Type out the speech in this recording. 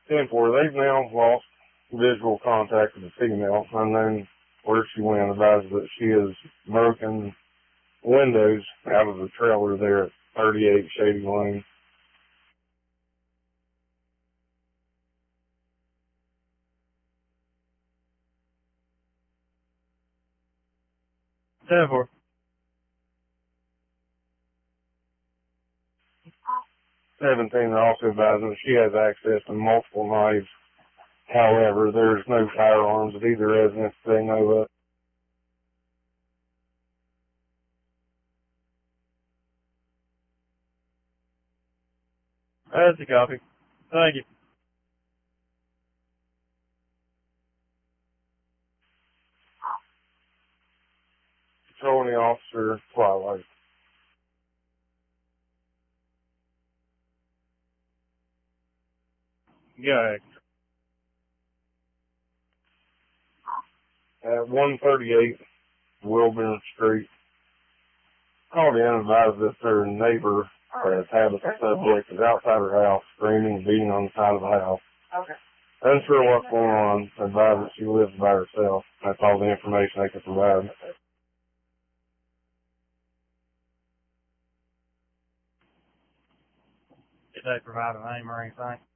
10-4. They've now lost visual contact with the female. Unknown where she went. Advised that she has broken windows out of the trailer there at 38 Shady Lane. Ten four. 17 are also advising that she has access to multiple knives. However, there's no firearms at either residence they know of. That's a copy. Thank you. Patrolling officer Twilight. Go ahead. At 138 Wilburn Street, called in and advised that their neighbor, Tabitha Subject, is outside her house, screaming and beating on the side of the house. Okay. Unsure what's going on, advised that she lives by herself. That's all the information they could provide. Did they provide a name or anything?